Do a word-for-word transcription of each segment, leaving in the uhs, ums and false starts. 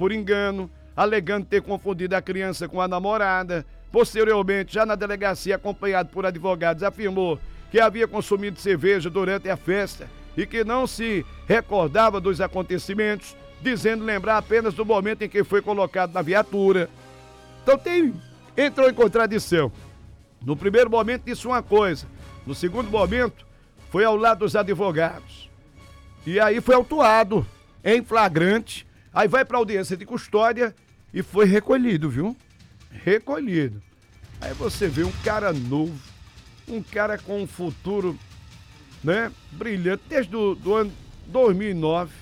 por engano, alegando ter confundido a criança com a namorada. Posteriormente, já na delegacia, acompanhado por advogados, afirmou que havia consumido cerveja durante a festa e que não se recordava dos acontecimentos, dizendo lembrar apenas do momento em que foi colocado na viatura. Então tem, entrou em contradição. No primeiro momento disse uma coisa, no segundo momento foi ao lado dos advogados. E aí foi autuado em flagrante, aí vai para audiência de custódia e foi recolhido, viu? Recolhido. Aí você vê um cara novo, um cara com um futuro, né, brilhante, desde o do ano dois mil e nove,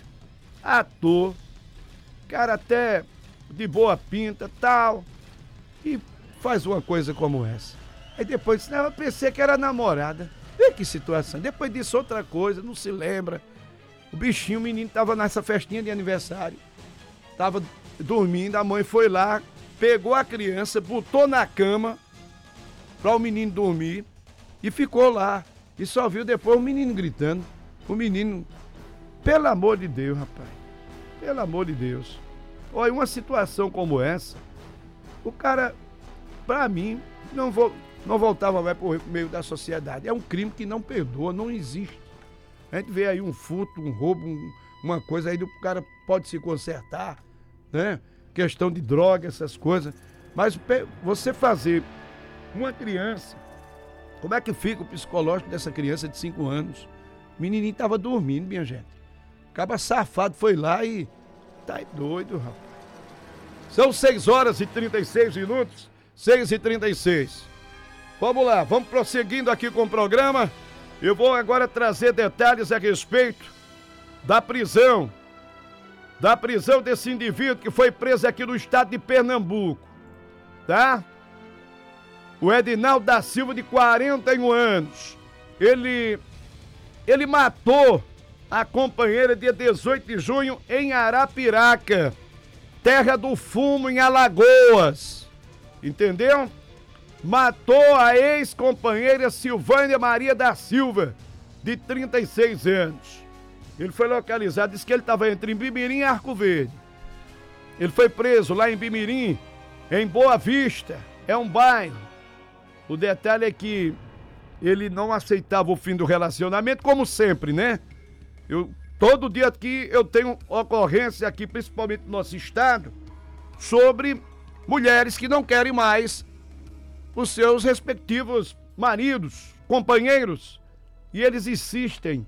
ator, cara até de boa pinta, tal, e faz uma coisa como essa. Aí depois disse, não, eu pensei que era namorada. Vê que situação. Depois disso outra coisa, não se lembra. O bichinho, o menino tava nessa festinha de aniversário, tava dormindo, a mãe foi lá, pegou a criança, botou na cama para o menino dormir e ficou lá. E só viu depois o menino gritando. O menino, pelo amor de Deus, rapaz, pelo amor de Deus. Olha, uma situação como essa, o cara, pra mim, não, vo, não voltava mais pro meio da sociedade. É um crime que não perdoa, não existe. A gente vê aí um furto, um roubo, um, uma coisa aí, o cara pode se consertar, né? Questão de droga, essas coisas. Mas você fazer uma criança, como é que fica o psicológico dessa criança de cinco anos? O menininho tava dormindo, minha gente. Acaba safado, foi lá e... Tá doido, rapaz. São seis horas e trinta e seis minutos. seis e trinta e seis. Vamos lá, vamos prosseguindo aqui com o programa. Eu vou agora trazer detalhes a respeito da prisão. Da prisão desse indivíduo que foi preso aqui no estado de Pernambuco. Tá? O Edinaldo da Silva, de quarenta e um anos. Ele, ele matou a companheira dia dezoito de junho em Arapiraca, terra do fumo, em Alagoas. Entendeu? Matou a ex-companheira Silvânia Maria da Silva, de trinta e seis anos. Ele foi localizado, disse que ele estava entre Bimirim e Arco Verde. Ele foi preso lá em Bimirim, em Boa Vista, é um bairro. O detalhe é que ele não aceitava o fim do relacionamento, como sempre, né? Eu, todo dia aqui eu tenho ocorrência aqui, principalmente no nosso estado, sobre mulheres que não querem mais os seus respectivos maridos, companheiros, e eles insistem.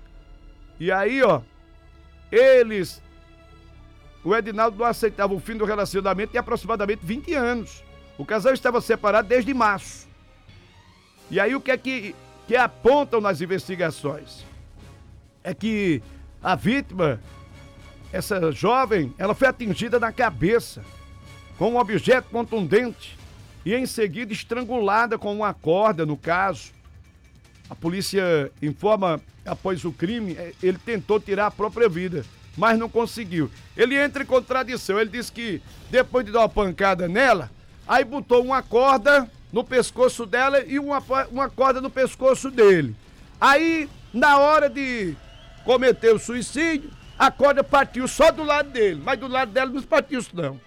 E aí, ó, eles, o Edinaldo não aceitava o fim do relacionamento de aproximadamente vinte anos. O casal estava separado desde março. E aí o que é que, que apontam nas investigações? É que a vítima, essa jovem, ela foi atingida na cabeça com um objeto contundente e em seguida estrangulada com uma corda, no caso. A polícia informa, após o crime, ele tentou tirar a própria vida, mas não conseguiu. Ele entra em contradição, ele diz que depois de dar uma pancada nela, aí botou uma corda no pescoço dela e uma, uma corda no pescoço dele. Aí, na hora de cometer o suicídio, a corda partiu só do lado dele, mas do lado dela não partiu isso não.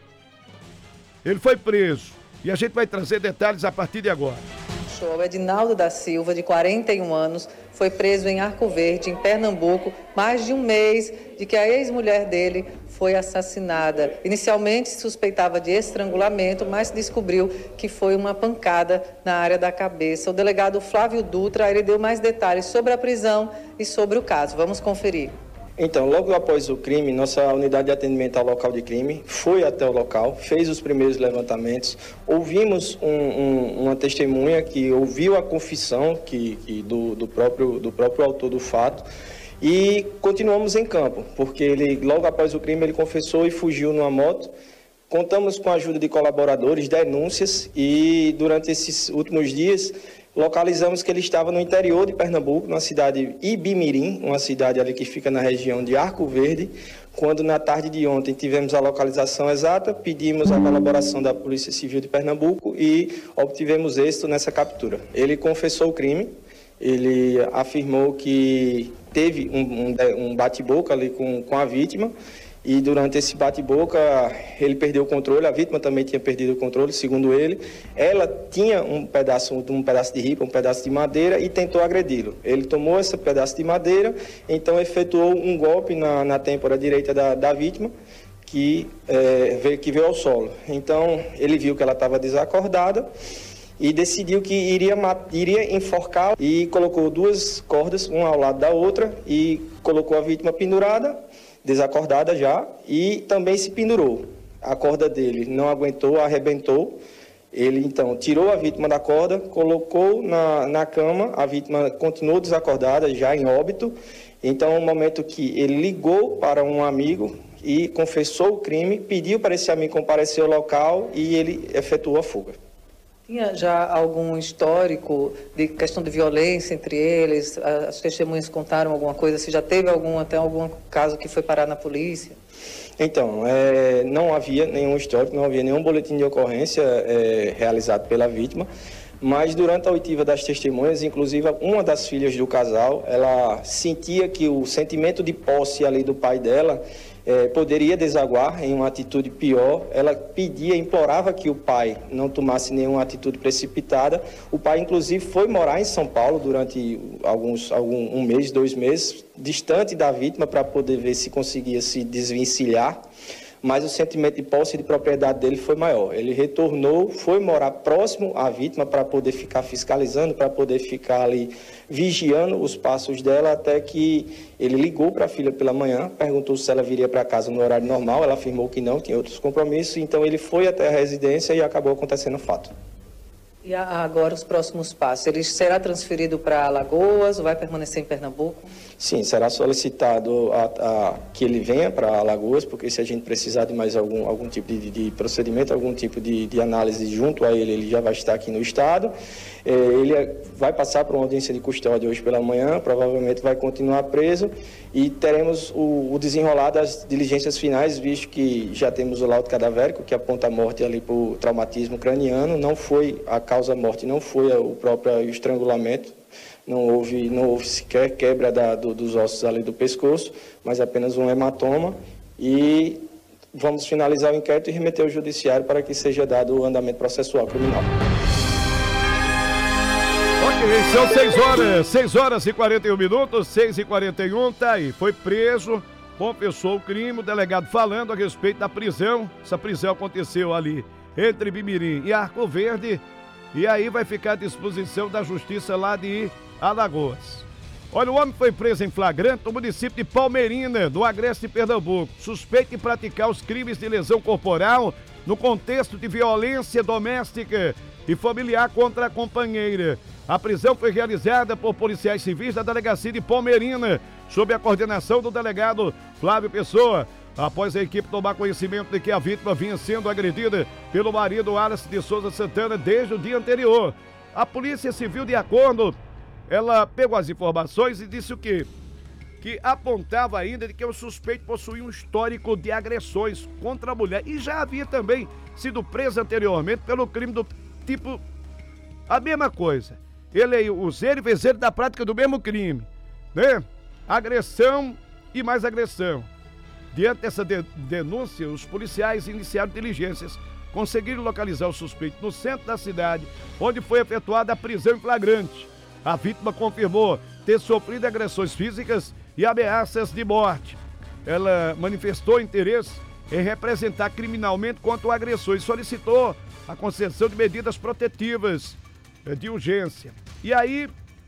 Ele foi preso e a gente vai trazer detalhes a partir de agora. O Edinaldo da Silva, de quarenta e um anos, foi preso em Arco Verde, em Pernambuco, mais de um mês de que a ex-mulher dele foi assassinada. Inicialmente se suspeitava de estrangulamento, mas descobriu que foi uma pancada na área da cabeça. O delegado Flávio Dutra, ele deu mais detalhes sobre a prisão e sobre o caso. Vamos conferir. Então, logo após o crime, nossa unidade de atendimento ao local de crime foi até o local, fez os primeiros levantamentos, ouvimos um, um, uma testemunha que ouviu a confissão que, que do, do, próprio, do próprio autor do fato e continuamos em campo, porque ele, logo após o crime ele confessou e fugiu numa moto. Contamos com a ajuda de colaboradores, denúncias e durante esses últimos dias localizamos que ele estava no interior de Pernambuco, na cidade de Ibimirim, uma cidade ali que fica na região de Arco Verde, quando na tarde de ontem tivemos a localização exata, pedimos a colaboração da Polícia Civil de Pernambuco e obtivemos êxito nessa captura. Ele confessou o crime, ele afirmou que teve um, um, um bate-boca ali com, com a vítima E durante esse bate-boca, ele perdeu o controle, a vítima também tinha perdido o controle, segundo ele. Ela tinha um pedaço, um pedaço de ripa, um pedaço de madeira e tentou agredi-lo. Ele tomou esse pedaço de madeira, então efetuou um golpe na, na têmpora direita da, da vítima, que, é, veio, que veio ao solo. Então, ele viu que ela estava desacordada e decidiu que iria, iria enforcar e colocou duas cordas, uma ao lado da outra, e colocou a vítima pendurada, desacordada já, e também se pendurou. A corda dele não aguentou, arrebentou. Ele, então, tirou a vítima da corda, colocou na, na cama, a vítima continuou desacordada, já em óbito. Então, no momento que ele ligou para um amigo e confessou o crime, pediu para esse amigo comparecer ao local e ele efetuou a fuga. Tinha já algum histórico de questão de violência entre eles? As testemunhas contaram alguma coisa? Se já teve algum, até algum caso que foi parar na polícia? Então, é, não havia nenhum histórico, não havia nenhum boletim de ocorrência é, realizado pela vítima, mas durante a oitiva das testemunhas, inclusive uma das filhas do casal, ela sentia que o sentimento de posse ali do pai dela É, poderia desaguar em uma atitude pior. Ela pedia, implorava que o pai não tomasse nenhuma atitude precipitada. O pai, inclusive, foi morar em São Paulo durante alguns, algum, um mês, dois meses, distante da vítima, para poder ver se conseguia se desvencilhar. Mas o sentimento de posse e de propriedade dele foi maior. Ele retornou, foi morar próximo à vítima para poder ficar fiscalizando, para poder ficar ali vigiando os passos dela, até que ele ligou para a filha pela manhã, perguntou se ela viria para casa no horário normal, ela afirmou que não, tinha outros compromissos, então ele foi até a residência e acabou acontecendo o fato. E agora os próximos passos? Ele será transferido para Alagoas ou vai permanecer em Pernambuco? Sim, será solicitado a, a, que ele venha para Alagoas, porque se a gente precisar de mais algum, algum tipo de, de procedimento, algum tipo de, de análise junto a ele, ele já vai estar aqui no estado. É, ele vai passar por uma audiência de custódia hoje pela manhã, provavelmente vai continuar preso e teremos o, o desenrolar das diligências finais, visto que já temos o laudo cadavérico, que aponta a morte ali por traumatismo craniano. Não foi, a causa-morte não foi o próprio estrangulamento, não houve, não houve sequer quebra da, do, dos ossos ali do pescoço, mas apenas um hematoma, e vamos finalizar o inquérito e remeter ao judiciário para que seja dado o andamento processual criminal. Ok, são seis horas, seis horas e quarenta e um minutos, seis e quarenta e um, tá aí, foi preso, confessou o crime, o delegado falando a respeito da prisão. Essa prisão aconteceu ali entre Bimirim e Arco Verde, e aí vai ficar à disposição da justiça lá de Alagoas. Olha, o homem foi preso em flagrante no município de Palmeirina, do Agreste Pernambuco, suspeito de praticar os crimes de lesão corporal no contexto de violência doméstica e familiar contra a companheira. A prisão foi realizada por policiais civis da delegacia de Palmeirina, sob a coordenação do delegado Flávio Pessoa, após a equipe tomar conhecimento de que a vítima vinha sendo agredida pelo marido Wallace de Souza Santana desde o dia anterior. A Polícia Civil, de acordo, ela pegou as informações e disse o quê? Que apontava ainda de que o suspeito possuía um histórico de agressões contra a mulher e já havia também sido preso anteriormente pelo crime do tipo, a mesma coisa. Ele é useiro e vezeiro da prática do mesmo crime, né? Agressão e mais agressão. Diante dessa de- denúncia, os policiais iniciaram diligências, conseguiram localizar o suspeito no centro da cidade, onde foi efetuada a prisão em flagrante. A vítima confirmou ter sofrido agressões físicas e ameaças de morte. Ela manifestou interesse em representar criminalmente contra o agressor e solicitou a concessão de medidas protetivas de urgência. E aí,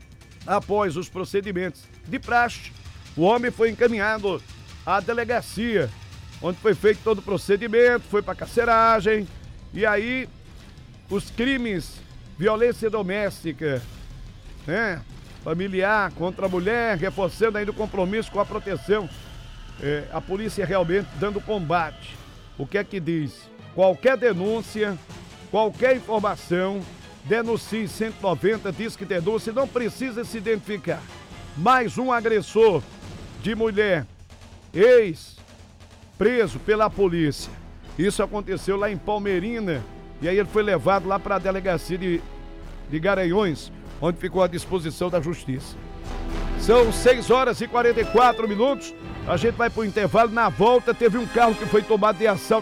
após os procedimentos de praxe, o homem foi encaminhado à delegacia, onde foi feito todo o procedimento, foi para carceragem. E aí, os crimes, violência doméstica, né, familiar contra a mulher, reforçando ainda o compromisso com a proteção. É, a polícia realmente dando combate. O que é que diz? Qualquer denúncia, qualquer informação, denuncie cento e noventa, diz que denúncia, não precisa se identificar. Mais um agressor de mulher, ex, preso pela polícia. Isso aconteceu lá em Palmeirina, e aí ele foi levado lá para a delegacia de, de Garanhuns, onde ficou à disposição da justiça. São seis horas e quarenta e quatro minutos. A gente vai pro intervalo. Na volta teve um carro que foi tomado de assalto